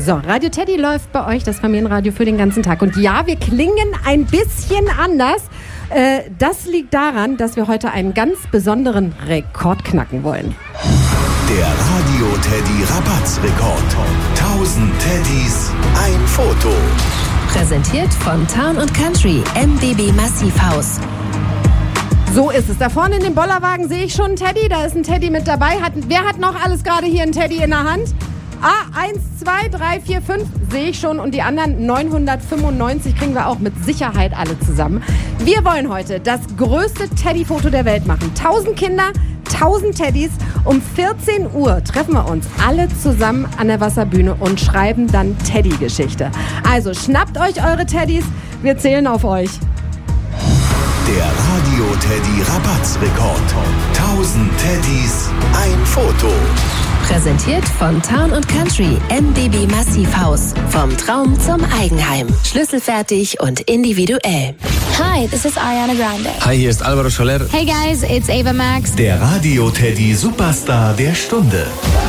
So, Radio Teddy läuft bei euch, das Familienradio für den ganzen Tag. Und ja, wir klingen ein bisschen anders. Das liegt daran, dass wir heute einen ganz besonderen Rekord knacken wollen. Der Radio Teddy Rabatz-Rekord. 1000 Teddys, ein Foto. Präsentiert von Town & Country, MBB Massivhaus. So ist es. Da vorne in dem Bollerwagen sehe ich schon einen Teddy. Da ist ein Teddy mit dabei. Wer hat noch alles gerade hier einen Teddy in der Hand? 1, 2, 3, 4, 5 sehe ich schon. Und die anderen 995 kriegen wir auch mit Sicherheit alle zusammen. Wir wollen heute das größte Teddy-Foto der Welt machen. 1000 Kinder, 1000 Teddys. Um 14 Uhr treffen wir uns alle zusammen an der Wasserbühne und schreiben dann Teddy-Geschichte. Also schnappt euch eure Teddys. Wir zählen auf euch. Der Radio Teddy Rabatz-Rekord. 1000 Teddys, ein Foto. Präsentiert von Town & Country, MBB Massivhaus. Vom Traum zum Eigenheim. Schlüsselfertig und individuell. Hi, this is Ariana Grande. Hi, hier ist Alvaro Soler. Hey guys, it's Ava Max. Der Radio Teddy Superstar der Stunde.